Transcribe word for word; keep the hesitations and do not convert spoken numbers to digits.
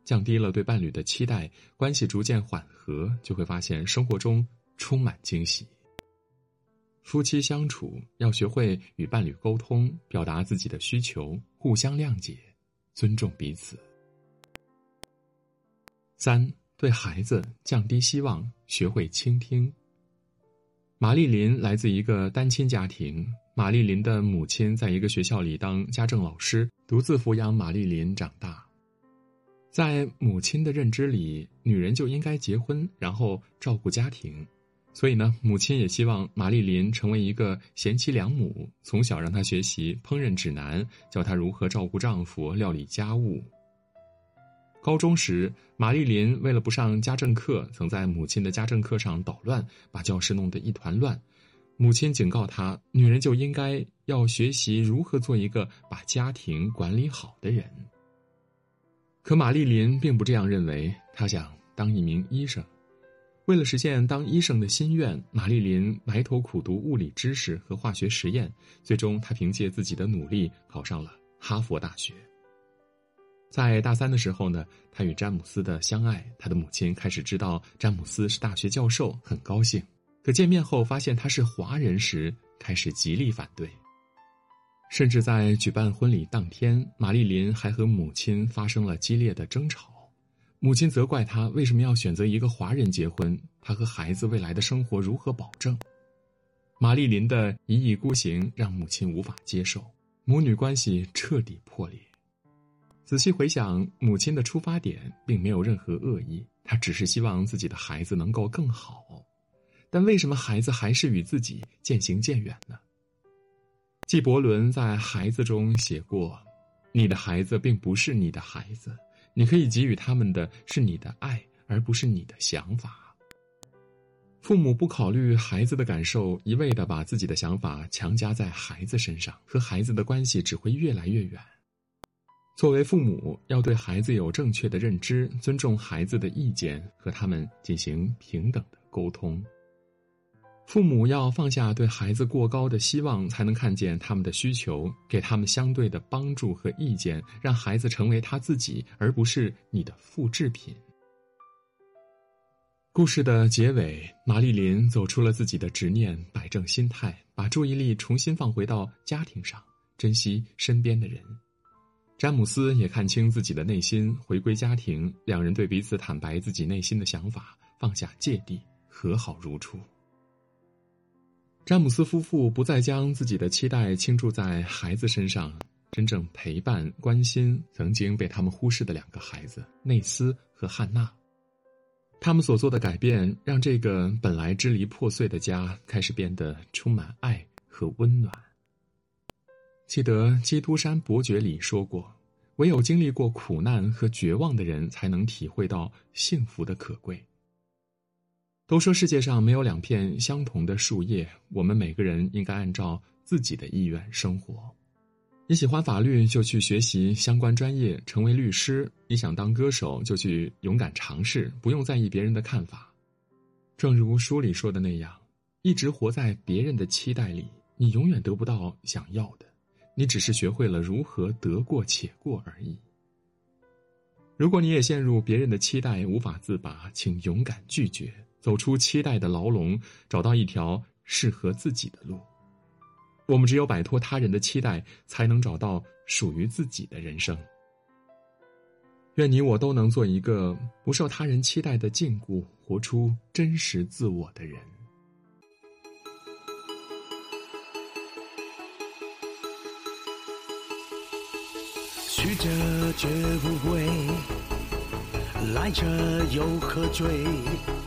降低了对伴侣的期待，关系逐渐缓和，就会发现生活中充满惊喜。夫妻相处要学会与伴侣沟通，表达自己的需求，互相谅解，尊重彼此。三，对孩子降低希望，学会倾听。玛丽琳来自一个单亲家庭，玛丽琳的母亲在一个学校里当家政老师，独自抚养玛丽琳长大。在母亲的认知里，女人就应该结婚，然后照顾家庭。所以呢，母亲也希望玛丽琳成为一个贤妻良母，从小让她学习烹饪指南，教她如何照顾丈夫、料理家务。高中时，玛丽琳为了不上家政课，曾在母亲的家政课上捣乱，把教室弄得一团乱。母亲警告她，女人就应该要学习如何做一个把家庭管理好的人。可玛丽琳并不这样认为，她想当一名医生。为了实现当医生的心愿，玛丽琳埋头苦读物理知识和化学实验，最终她凭借自己的努力考上了哈佛大学。在大三的时候呢，她与詹姆斯的相爱，她的母亲开始知道詹姆斯是大学教授，很高兴。可见面后发现他是华人时，开始极力反对。甚至在举办婚礼当天，玛丽琳还和母亲发生了激烈的争吵。母亲责怪她为什么要选择一个华人结婚，她和孩子未来的生活如何保证？玛丽琳的一意孤行让母亲无法接受，母女关系彻底破裂。仔细回想，母亲的出发点并没有任何恶意，她只是希望自己的孩子能够更好。但为什么孩子还是与自己渐行渐远呢？纪伯伦在《孩子》中写过，你的孩子并不是你的孩子，你可以给予他们的是你的爱，而不是你的想法。父母不考虑孩子的感受，一味地把自己的想法强加在孩子身上，和孩子的关系只会越来越远。作为父母，要对孩子有正确的认知，尊重孩子的意见，和他们进行平等的沟通。父母要放下对孩子过高的希望，才能看见他们的需求，给他们相对的帮助和意见，让孩子成为他自己，而不是你的复制品。故事的结尾，玛丽琳走出了自己的执念，摆正心态，把注意力重新放回到家庭上，珍惜身边的人。詹姆斯也看清自己的内心，回归家庭，两人对彼此坦白自己内心的想法，放下芥蒂，和好如初。詹姆斯夫妇不再将自己的期待倾注在孩子身上，真正陪伴关心曾经被他们忽视的两个孩子内斯和汉娜。他们所做的改变，让这个本来支离破碎的家开始变得充满爱和温暖。记得基督山伯爵里说过，唯有经历过苦难和绝望的人，才能体会到幸福的可贵。都说世界上没有两片相同的树叶，我们每个人应该按照自己的意愿生活。你喜欢法律就去学习相关专业，成为律师；你想当歌手就去勇敢尝试，不用在意别人的看法。正如书里说的那样，一直活在别人的期待里，你永远得不到想要的，你只是学会了如何得过且过而已。如果你也陷入别人的期待无法自拔，请勇敢拒绝，走出期待的牢笼，找到一条适合自己的路。我们只有摆脱他人的期待，才能找到属于自己的人生。愿你我都能做一个不受他人期待的禁锢，活出真实自我的人。 去者绝不归，来者又何追？